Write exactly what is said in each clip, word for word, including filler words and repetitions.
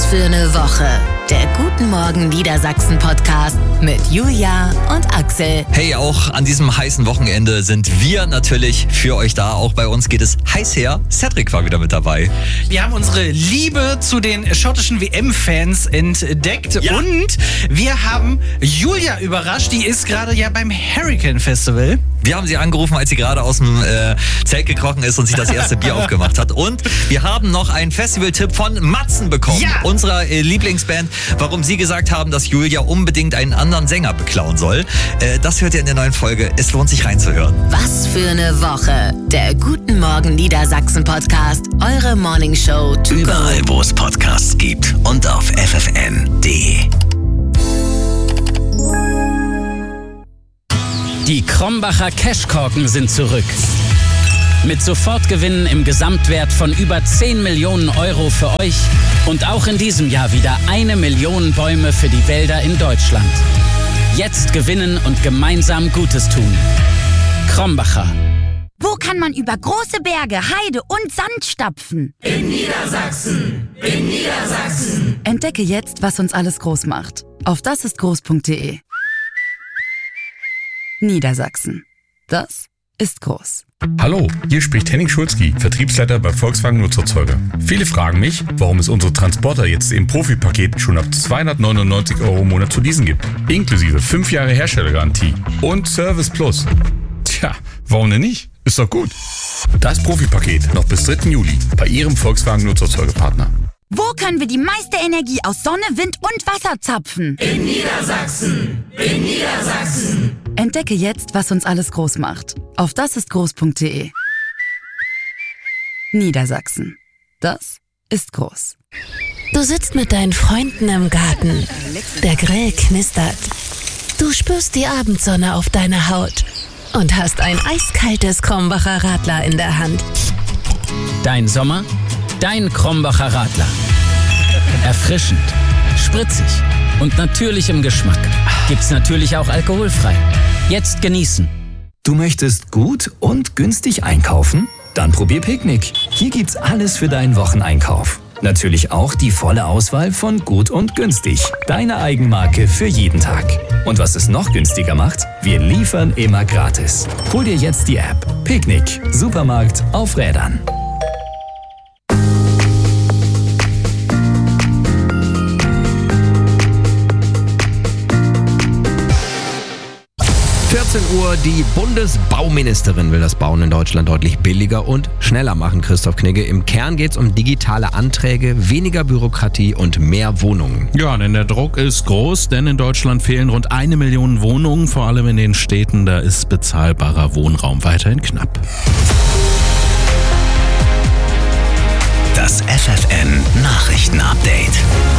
für eine Woche. Der Guten Morgen Niedersachsen Podcast mit Julia und Axel. Hey, auch an diesem heißen Wochenende sind wir natürlich für euch da. Auch bei uns geht es heiß her. Cedric war wieder mit dabei. Wir haben unsere Liebe zu den schottischen W M-Fans entdeckt. Ja. Und wir haben Julia überrascht. Die ist gerade ja beim Hurricane Festival. Wir haben sie angerufen, als sie gerade aus dem äh, Zelt gekrochen ist und sich das erste Bier aufgemacht hat. Und wir haben noch einen Festivaltipp von Matzen bekommen, ja. unserer äh, Lieblingsband, warum sie gesagt haben, dass Julia unbedingt einen anderen Sänger beklauen soll. Äh, das hört ihr in der neuen Folge. Es lohnt sich reinzuhören. Was für eine Woche. Der Guten Morgen Niedersachsen Podcast. Eure Morningshow. Überall, wo es Podcasts gibt und auf F F N punkt D E. Die Krombacher Cashkorken sind zurück. Mit Sofortgewinnen im Gesamtwert von über zehn Millionen Euro für euch und auch in diesem Jahr wieder eine Million Bäume für die Wälder in Deutschland. Jetzt gewinnen und gemeinsam Gutes tun. Krombacher. Wo kann man über große Berge, Heide und Sand stapfen? In Niedersachsen! In Niedersachsen! Entdecke jetzt, was uns alles groß macht. Auf das ist groß punkt de. Niedersachsen. Das ist groß. Hallo, hier spricht Henning Schulzki, Vertriebsleiter bei Volkswagen Nutzerzeuger. Viele fragen mich, warum es unsere Transporter jetzt im Profipaket schon ab zweihundertneunundneunzig Euro im Monat zu leasen gibt. Inklusive fünf Jahre Herstellergarantie und Service Plus. Tja, warum denn nicht? Ist doch gut. Das Profipaket noch bis dritten Juli bei Ihrem Volkswagen Nutzerzeugerpartner. Wo können wir die meiste Energie aus Sonne, Wind und Wasser zapfen? In Niedersachsen! In Niedersachsen! Entdecke jetzt, was uns alles groß macht. Auf das ist groß punkt de. Niedersachsen. Das ist groß. Du sitzt mit deinen Freunden im Garten. Der Grill knistert. Du spürst die Abendsonne auf deiner Haut und hast ein eiskaltes Krombacher Radler in der Hand. Dein Sommer? Dein Krombacher Radler. Erfrischend, spritzig und natürlich im Geschmack. Gibt's natürlich auch alkoholfrei. Jetzt genießen. Du möchtest gut und günstig einkaufen? Dann probier Picknick. Hier gibt's alles für deinen Wocheneinkauf. Natürlich auch die volle Auswahl von gut und günstig. Deine Eigenmarke für jeden Tag. Und was es noch günstiger macht? Wir liefern immer gratis. Hol dir jetzt die App. Picknick. Supermarkt auf Rädern. vierzehn Uhr, die Bundesbauministerin will das Bauen in Deutschland deutlich billiger und schneller machen, Christoph Knigge. Im Kern geht es um digitale Anträge, weniger Bürokratie und mehr Wohnungen. Ja, denn der Druck ist groß, denn in Deutschland fehlen rund eine Million Wohnungen, vor allem in den Städten, da ist bezahlbarer Wohnraum weiterhin knapp. Das F F N Nachrichtenupdate.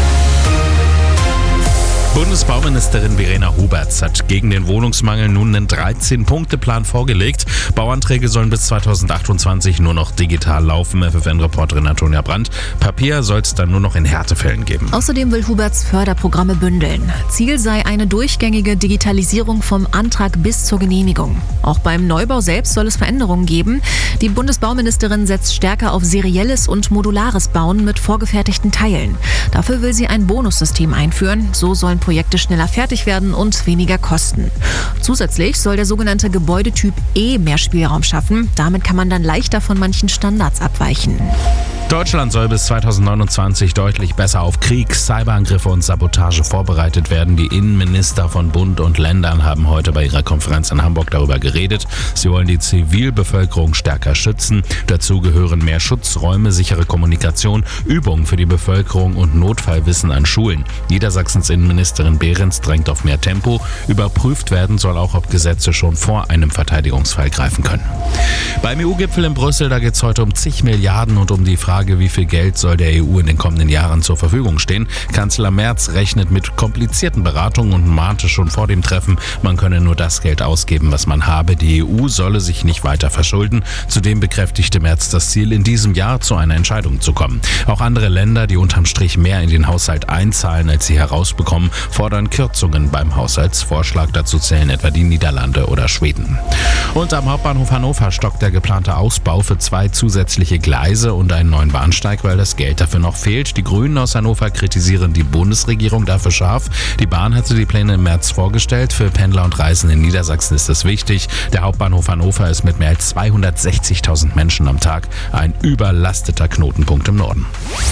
Bundesbauministerin Verena Huberts hat gegen den Wohnungsmangel nun einen dreizehn-Punkte-Plan vorgelegt. Bauanträge sollen bis zweitausendachtundzwanzig nur noch digital laufen. F F N-Reporterin Antonia Brandt. Papier soll es dann nur noch in Härtefällen geben. Außerdem will Huberts Förderprogramme bündeln. Ziel sei eine durchgängige Digitalisierung vom Antrag bis zur Genehmigung. Auch beim Neubau selbst soll es Veränderungen geben. Die Bundesbauministerin setzt stärker auf serielles und modulares Bauen mit vorgefertigten Teilen. Dafür will sie ein Bonussystem einführen. So sollen Projekte schneller fertig werden und weniger kosten. Zusätzlich soll der sogenannte Gebäudetyp E mehr Spielraum schaffen. Damit kann man dann leichter von manchen Standards abweichen. Deutschland soll bis zweitausendneunundzwanzig deutlich besser auf Krieg, Cyberangriffe und Sabotage vorbereitet werden. Die Innenminister von Bund und Ländern haben heute bei ihrer Konferenz in Hamburg darüber geredet. Sie wollen die Zivilbevölkerung stärker schützen. Dazu gehören mehr Schutzräume, sichere Kommunikation, Übungen für die Bevölkerung und Notfallwissen an Schulen. Niedersachsens Innenministerin Behrens drängt auf mehr Tempo. Überprüft werden soll auch, ob Gesetze schon vor einem Verteidigungsfall greifen können. Beim E U-Gipfel in Brüssel, da geht es heute um zig Milliarden und um die Frage, wie viel Geld soll der E U in den kommenden Jahren zur Verfügung stehen. Kanzler Merz rechnet mit komplizierten Beratungen und mahnte schon vor dem Treffen, man könne nur das Geld ausgeben, was man habe. Die E U solle sich nicht weiter verschulden. Zudem bekräftigte Merz das Ziel, in diesem Jahr zu einer Entscheidung zu kommen. Auch andere Länder, die unterm Strich mehr in den Haushalt einzahlen, als sie herausbekommen, fordern Kürzungen beim Haushaltsvorschlag. Dazu zählen etwa die Niederlande oder Schweden. Und am Hauptbahnhof Hannover stockt der geplante Ausbau für zwei zusätzliche Gleise und einen neuen neuen Bahnsteig, weil das Geld dafür noch fehlt. Die Grünen aus Hannover kritisieren die Bundesregierung dafür scharf. Die Bahn hatte die Pläne im März vorgestellt. Für Pendler und Reisende in Niedersachsen ist das wichtig. Der Hauptbahnhof Hannover ist mit mehr als zweihundertsechzigtausend Menschen am Tag ein überlasteter Knotenpunkt im Norden.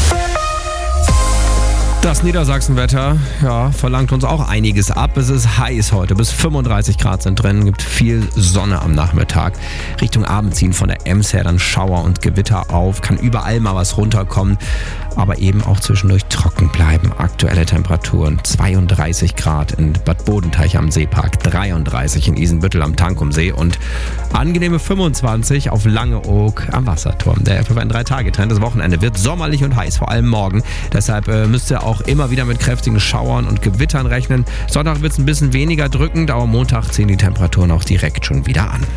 Das Niedersachsenwetter, ja, verlangt uns auch einiges ab. Es ist heiß heute, bis fünfunddreißig Grad sind drin, gibt viel Sonne am Nachmittag. Richtung Abend ziehen von der Ems her dann Schauer und Gewitter auf, kann überall mal was runterkommen, aber eben auch zwischendurch trocken bleiben. Aktuelle Temperaturen zweiunddreißig Grad in Bad Bodenteich am Seepark, dreiunddreißig in Isenbüttel am Tankumsee und angenehme fünfundzwanzig auf Langeoog am Wasserturm. Der F F N drei Tage Trend, das Wochenende wird sommerlich und heiß, vor allem morgen. Deshalb äh, müsst ihr auch immer wieder mit kräftigen Schauern und Gewittern rechnen. Sonntag wird es ein bisschen weniger drückend, aber Montag ziehen die Temperaturen auch direkt schon wieder an.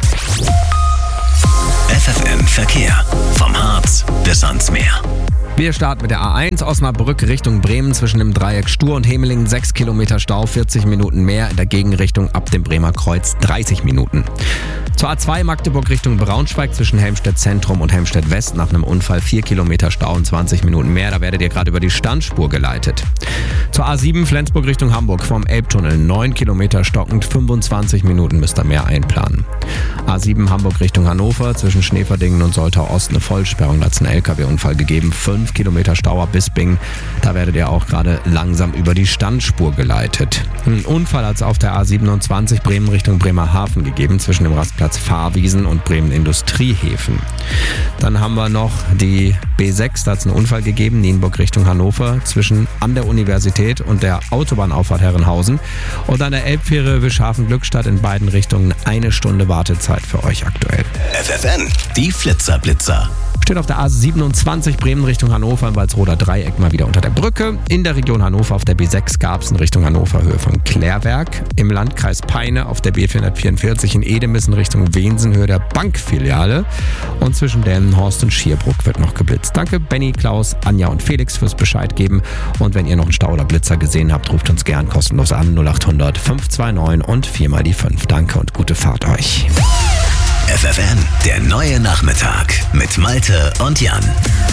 F F M Verkehr. Vom Harz bis ans Meer. Wir starten mit der A eins Osnabrück Richtung Bremen zwischen dem Dreieck Stur und Hemelingen sechs Kilometer Stau, vierzig Minuten mehr. In der Gegenrichtung ab dem Bremer Kreuz dreißig Minuten. Zur A zwei Magdeburg Richtung Braunschweig zwischen Helmstedt Zentrum und Helmstedt West nach einem Unfall vier Kilometer Stau und zwanzig Minuten mehr. Da werdet ihr gerade über die Standspur geleitet. Zur A sieben Flensburg Richtung Hamburg vom Elbtunnel neun Kilometer stockend, fünfundzwanzig Minuten müsst ihr mehr einplanen. A sieben Hamburg Richtung Hannover zwischen Schneeverdingen und Soltau Ost eine Vollsperrung, da hat es einen L K W-Unfall gegeben. fünf Kilometer Stau ab Bisping. Da werdet ihr auch gerade langsam über die Standspur geleitet. Ein Unfall hat es auf der A siebenundzwanzig Bremen Richtung Bremerhaven gegeben zwischen dem Rastplatz Fahrwiesen und Bremen Industriehäfen. Dann haben wir noch die B sechs, da hat es einen Unfall gegeben, Nienburg Richtung Hannover zwischen an der Universität und der Autobahnauffahrt Herrenhausen. Und an der Elbfähre Wischhafen-Glückstadt in beiden Richtungen eine Stunde Wartezeit für euch aktuell. F F N, die Flitzer-Blitzer. Steht auf der A siebenundzwanzig Bremen Richtung Hannover im Walsroder Dreieck mal wieder unter der Brücke. In der Region Hannover auf der B sechs gab es in Richtung Hannover Höhe von Klärwerk. Im Landkreis Peine auf der B vierhundertvierundvierzig in Edemis in Richtung Wensen Höhe der Bankfiliale. Und zwischen Delmenhorst und Schierbruck wird noch geblitzt. Danke Benny, Klaus, Anja und Felix fürs Bescheid geben. Und wenn ihr noch einen Stau oder Blitzer gesehen habt, ruft uns gern kostenlos an null acht hundert fünf zwei neun und viermal die fünf. Danke und gute Fahrt euch. F F N, der neue Nachmittag mit Malte und Jan.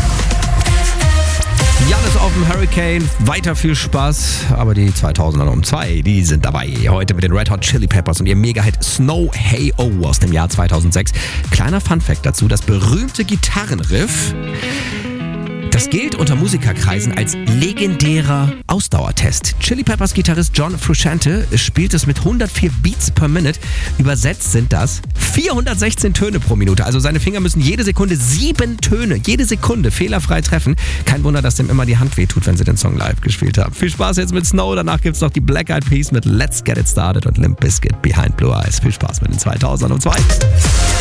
Jan ist auf dem Hurricane, weiter viel Spaß, aber die zweitausender um zwei, die sind dabei. Heute mit den Red Hot Chili Peppers und ihrem Mega-Hit Snow Hey Oh aus dem Jahr zweitausendsechs. Kleiner Funfact dazu, das berühmte Gitarrenriff, das gilt unter Musikerkreisen als legendärer Ausdauertest. Chili Peppers Gitarrist John Frusciante spielt es mit hundertvier Beats per Minute. Übersetzt sind das vierhundertsechzehn Töne pro Minute. Also seine Finger müssen jede Sekunde sieben Töne, jede Sekunde fehlerfrei treffen. Kein Wunder, dass dem immer die Hand wehtut, wenn sie den Song live gespielt haben. Viel Spaß jetzt mit Snow. Danach gibt's noch die Black Eyed Peas mit Let's Get It Started und Limp Bizkit Behind Blue Eyes. Viel Spaß mit den zweitausendern um zwei.